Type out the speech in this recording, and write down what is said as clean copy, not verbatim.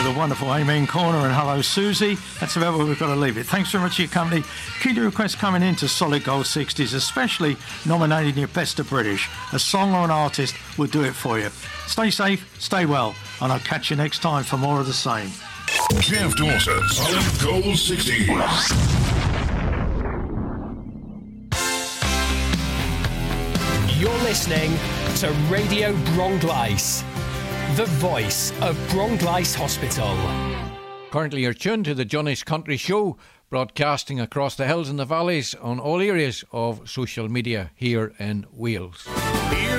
with a wonderful Amen Corner and Hello Susie. That's about where we've got to leave it. Thanks very much for your company. Keep the requests coming in to Solid Gold 60s, especially nominating your best of British. A song or an artist will do it for you. Stay safe, stay well, and I'll catch you next time for more of the same. Jeff Dawson, Solid Gold 60s. You're listening to Radio Bronglice, the voice of Bronglice Hospital. Currently you're tuned to the Johnny's Country Show, broadcasting across the hills and the valleys on all areas of social media here in Wales. Here